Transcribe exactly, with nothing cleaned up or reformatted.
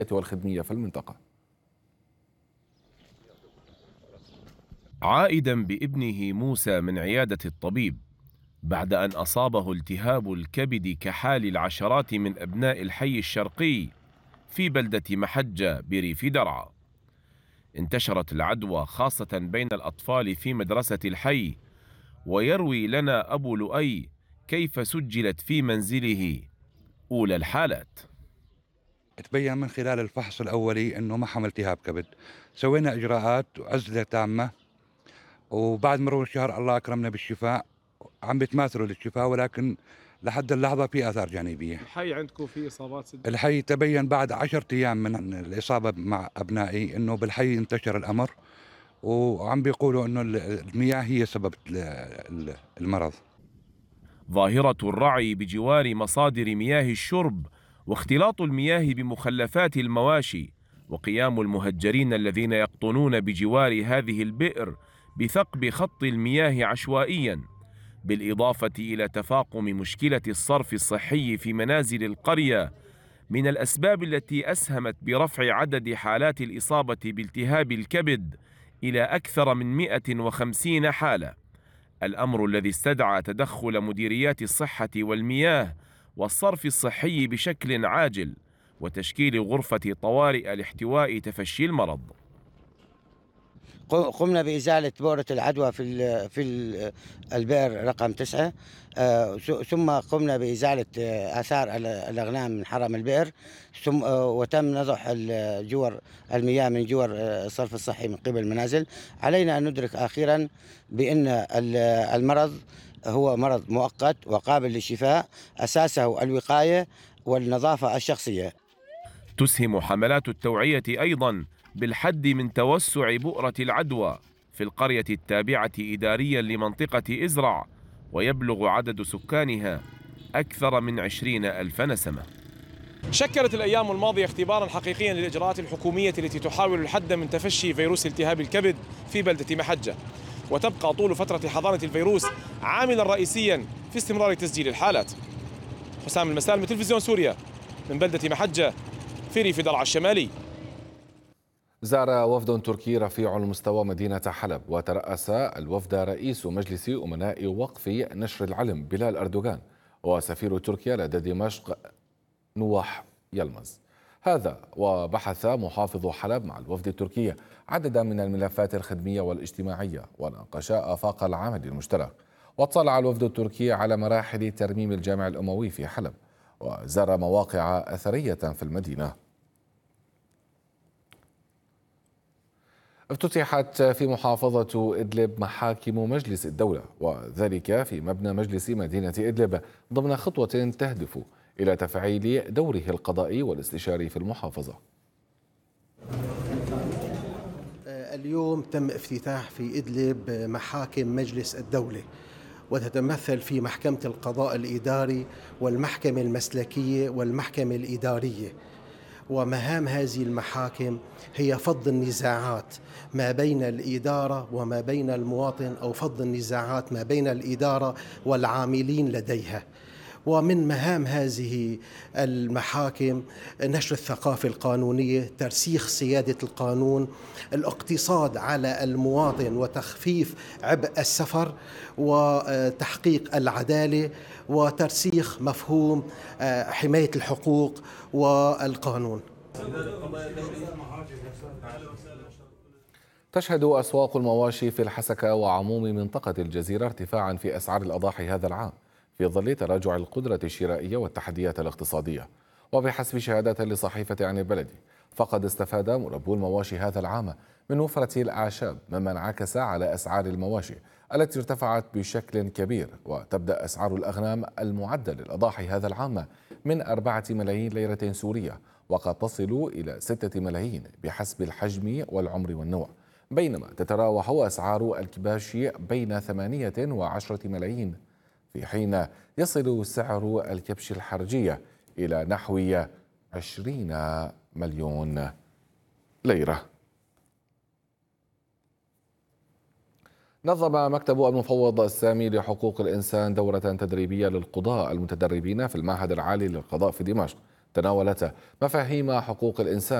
والخدمية في المنطقة. عائدا بابنه موسى من عيادة الطبيب بعد أن أصابه التهاب الكبد كحال العشرات من أبناء الحي الشرقي في بلدة محجة بريف درعا، انتشرت العدوى خاصة بين الأطفال في مدرسة الحي. ويروي لنا أبو لؤي كيف سجلت في منزله أولى الحالات. تبين من خلال الفحص الأولي أنه ما حمل التهاب كبد. سوينا إجراءات وعزلة تامة، وبعد مرور الشهر الله أكرمنا بالشفاء. عم بيتماثلوا للشفاء، ولكن لحد اللحظة في آثار جانبية. الحي عندكم في إصابات سد؟ الحي تبين بعد عشرة أيام من الإصابة مع أبنائي أنه بالحي انتشر الأمر، وعم بيقولوا أنه المياه هي سبب المرض. ظاهرة الرعي بجوار مصادر مياه الشرب واختلاط المياه بمخلفات المواشي، وقيام المهجرين الذين يقطنون بجوار هذه البئر بثقب خط المياه عشوائيا، بالإضافة إلى تفاقم مشكلة الصرف الصحي في منازل القرية، من الأسباب التي أسهمت برفع عدد حالات الإصابة بالتهاب الكبد إلى أكثر من مئة وخمسين حالة. الأمر الذي استدعى تدخل مديريات الصحة والمياه والصرف الصحي بشكل عاجل، وتشكيل غرفة طوارئ لاحتواء تفشي المرض. قمنا بإزالة بؤرة العدوى في ال في ال البئر رقم تسعة، آه ثم قمنا بإزالة آثار الأغنام من حرم البئر، ثم آه وتم نضح جور المياه من جور الصرف الصحي من قبل المنازل. علينا أن ندرك أخيرا بأن المرض هو مرض مؤقت وقابل للشفاء، أساسه الوقاية والنظافة الشخصية. تسهم حملات التوعية أيضا بالحد من توسع بؤرة العدوى في القرية التابعة إداريا لمنطقة إزرع، ويبلغ عدد سكانها أكثر من عشرين ألف نسمة. شكلت الأيام الماضية اختبارا حقيقيا للإجراءات الحكومية التي تحاول الحد من تفشي فيروس التهاب الكبد في بلدة محجة، وتبقى طول فترة حضانة الفيروس عاملا رئيسيا في استمرار تسجيل الحالات. حسام المسالم، تلفزيون سوريا، من بلدة محجة في ريف درعا الشمالي. زار وفد تركي رفيع المستوى مدينة حلب، وترأس الوفد رئيس مجلس أمناء وقف نشر العلم بلال أردوغان وسفير تركيا لدى دمشق نواح يلمز. هذا وبحث محافظ حلب مع الوفد التركي عددا من الملفات الخدمية والاجتماعية، وناقشا آفاق العمل المشترك. واطلع الوفد التركي على مراحل ترميم الجامع الأموي في حلب، وزار مواقع أثرية في المدينة. افتتحت في محافظة إدلب محاكم مجلس الدولة، وذلك في مبنى مجلس مدينة إدلب ضمن خطوة تهدف إلى تفعيل دوره القضائي والاستشاري في المحافظة. اليوم تم افتتاح في إدلب محاكم مجلس الدولة، وتتمثل في محكمة القضاء الإداري والمحكمة المسلكية والمحكمة الإدارية. ومهام هذه المحاكم هي فض النزاعات ما بين الإدارة وما بين المواطن، أو فض النزاعات ما بين الإدارة والعاملين لديها. ومن مهام هذه المحاكم نشر الثقافة القانونية، ترسيخ سيادة القانون، الاقتصاد على المواطن وتخفيف عبء السفر، وتحقيق العدالة، وترسيخ مفهوم حماية الحقوق والقانون. تشهد أسواق المواشي في الحسكة وعموم منطقة الجزيرة ارتفاعا في أسعار الأضاحي هذا العام في ظل تراجع القدرة الشرائية والتحديات الاقتصادية. وبحسب شهادات لصحيفة عن البلد، فقد استفاد مربو المواشي هذا العام من وفرة الأعشاب، مما انعكس على أسعار المواشي التي ارتفعت بشكل كبير. وتبدأ أسعار الأغنام المعدة للأضاحي هذا العام من أربعة ملايين ليرة سورية، وقد تصل إلى ستة ملايين بحسب الحجم والعمر والنوع، بينما تتراوح أسعار الكباش بين ثمانية وعشرة ملايين، في حين يصل سعر الكبش الحرجية إلى نحو عشرين مليون ليرة. نظم مكتب المفوض السامي لحقوق الإنسان دورة تدريبية للقضاء المتدربين في المعهد العالي للقضاء في دمشق تناولت مفاهيم حقوق الإنسان